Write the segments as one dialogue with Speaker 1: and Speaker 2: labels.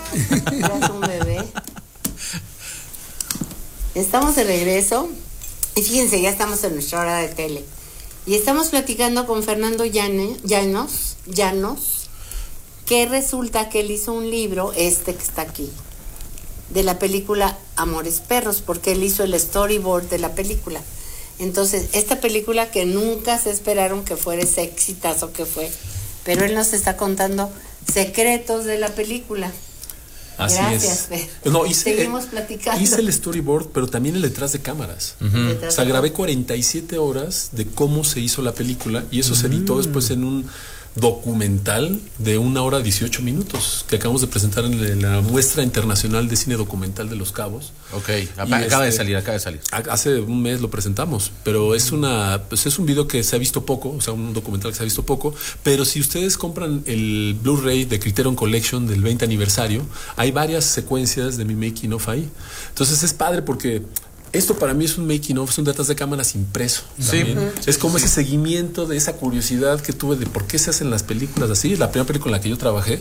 Speaker 1: Ya es un bebé. Estamos de regreso. Y fíjense, ya estamos en nuestra hora de tele. Y estamos platicando con Fernando Llanos, que resulta que él hizo un libro, que está aquí, de la película Amores Perros, porque él hizo el storyboard de la película. Entonces, esta película que nunca se esperaron que fuera ese exitazo que fue, pero él nos está contando secretos de la película.
Speaker 2: Así
Speaker 1: Gracias,
Speaker 2: es.
Speaker 1: Fer.
Speaker 2: No,
Speaker 1: Seguimos platicando.
Speaker 2: Hice el storyboard, pero también el detrás de cámaras. O sea, grabé 47 horas de cómo se hizo la película y eso se editó después en un documental de 1 hora 18 minutos que acabamos de presentar en la Muestra Internacional de Cine Documental de Los Cabos.
Speaker 3: Ok, acaba de salir.
Speaker 2: Hace un mes lo presentamos, pero es es un video que se ha visto poco, o sea, un documental que se ha visto poco, pero si ustedes compran el Blu-ray de Criterion Collection del 20 aniversario, hay varias secuencias de mi making of ahí. Entonces es padre porque esto para mí es un making of, es un detrás de cámaras impreso.
Speaker 3: Sí.
Speaker 2: Es como ese seguimiento de esa curiosidad que tuve de por qué se hacen las películas así. Es la primera película en la que yo trabajé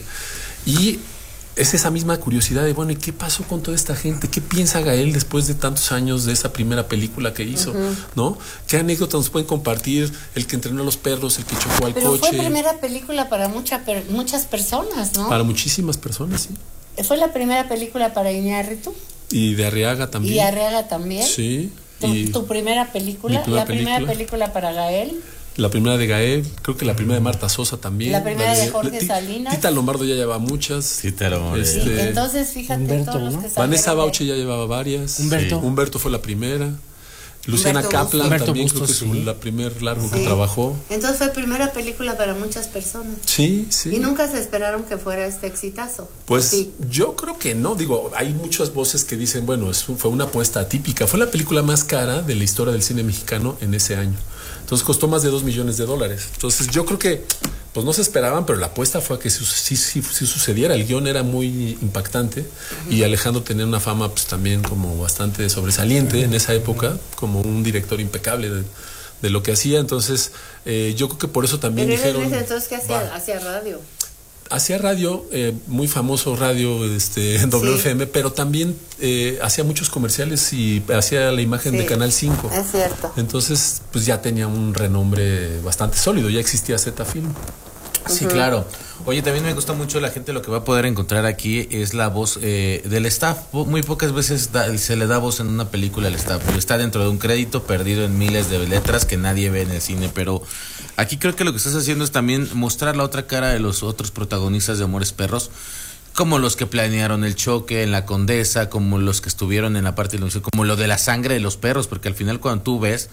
Speaker 2: y es esa misma curiosidad de, bueno, ¿y qué pasó con toda esta gente? ¿Qué piensa Gael después de tantos años de esa primera película que hizo? ¿No? ¿Qué anécdotas nos pueden compartir? El que entrenó a los perros, el que chocó al
Speaker 1: Pero
Speaker 2: coche.
Speaker 1: fue primera película para muchas personas, ¿no?
Speaker 2: Para muchísimas personas, sí.
Speaker 1: Fue la primera película para Iñárritu.
Speaker 2: Y de Arriaga también.
Speaker 1: Y Arriaga también.
Speaker 2: Sí.
Speaker 1: ¿Tu primera película? Primera película para Gael.
Speaker 2: La primera de Gael, creo que la primera de Marta Sosa también.
Speaker 1: La primera de Jorge Salinas.
Speaker 2: Tita Lombardo ya lleva muchas.
Speaker 3: Tita Lombardo.
Speaker 1: Sí, entonces fíjate
Speaker 4: Humberto,
Speaker 1: todos los
Speaker 4: ¿no?
Speaker 1: que
Speaker 2: Vanessa Bauche ya llevaba varias.
Speaker 4: Humberto
Speaker 2: fue la primera. Luciana
Speaker 1: Humberto
Speaker 2: Kaplan
Speaker 4: Humberto
Speaker 2: también
Speaker 4: Bustos,
Speaker 2: creo que es
Speaker 4: sí.
Speaker 2: la primer largo
Speaker 1: Sí.
Speaker 2: que trabajó.
Speaker 1: Entonces fue primera película para muchas personas.
Speaker 2: Sí, sí.
Speaker 1: Y nunca se esperaron que fuera este exitazo.
Speaker 2: Pues
Speaker 1: Sí.
Speaker 2: yo creo que no, digo, hay muchas voces que dicen, bueno, fue una apuesta atípica, fue la película más cara de la historia del cine mexicano en ese año. Entonces costó más de $2 millones. Entonces yo creo que pues no se esperaban, pero la apuesta fue a que sí sucediera. El guión era muy impactante y Alejandro tenía una fama pues también como bastante sobresaliente en esa época, como un director impecable de lo que hacía. Entonces yo creo que por eso también
Speaker 1: Pero
Speaker 2: dijeron...
Speaker 1: entonces, ¿qué hacía radio?
Speaker 2: Hacía radio, muy famoso radio en WFM, pero también hacía muchos comerciales y hacía la imagen de Canal 5.
Speaker 1: Es cierto.
Speaker 2: Entonces, pues ya tenía un renombre bastante sólido, ya existía Z-Film.
Speaker 3: Sí, claro. Oye, también me gusta mucho la gente, lo que va a poder encontrar aquí es la voz del staff. Muy pocas veces se le da voz en una película al staff, pero está dentro de un crédito perdido en miles de letras que nadie ve en el cine, pero aquí creo que lo que estás haciendo es también mostrar la otra cara de los otros protagonistas de Amores Perros, como los que planearon el choque en la Condesa, como los que estuvieron en la parte de iluminación, como lo de la sangre de los perros, porque al final cuando tú ves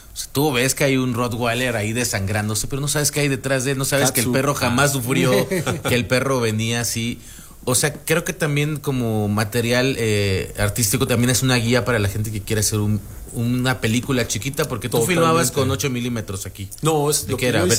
Speaker 3: que hay un Rottweiler ahí desangrándose, pero no sabes qué hay detrás de él, no sabes que el perro jamás sufrió, que el perro venía así. O sea, creo que también como material artístico también es una guía para la gente que quiere hacer una película chiquita, porque tú filmabas con 8 milímetros aquí.
Speaker 2: No, es
Speaker 3: ¿de
Speaker 2: lo
Speaker 3: qué
Speaker 2: que
Speaker 3: era?
Speaker 2: yo hice